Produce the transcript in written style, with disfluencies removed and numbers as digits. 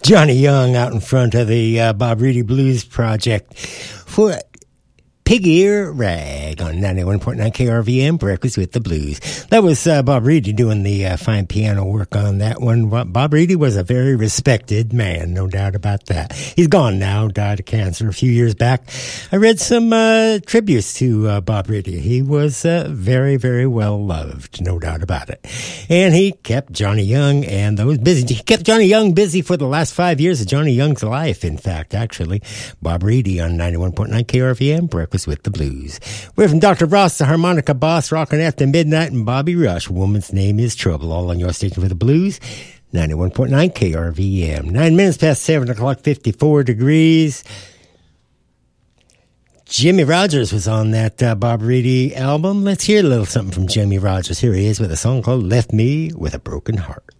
Johnny Young out in front of the Bob Reedy Blues Project for Pig Ear Rag on 91.9 KRVM, Breakfast with the Blues. That was Bob Reedy doing the fine piano work on that one. Bob Reedy was a very respected man, no doubt about that. He's gone now, died of cancer a few years back. I read some tributes to Bob Reedy. He was very, very well loved, no doubt about it. And he kept Johnny Young and those busy. He kept Johnny Young busy for the last 5 years of Johnny Young's life, in fact, actually. Bob Reedy on 91.9 KRVM, Breakfast with the Blues. We're from Dr. Ross, the harmonica boss, rocking after midnight, and Bobby Rush. Woman's Name is Trouble, all on your station for the blues. 91.9 KRVM. 9 minutes past 7 o'clock, 54 degrees. Jimmy Rogers was on that Bob Reedy album. Let's hear a little something from Jimmy Rogers. Here he is with a song called Left Me with a Broken Heart.